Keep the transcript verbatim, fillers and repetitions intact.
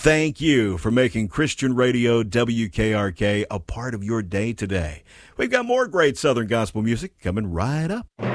Thank you for making Christian Radio W K R K a part of your day today. We've got more great Southern gospel music coming right up.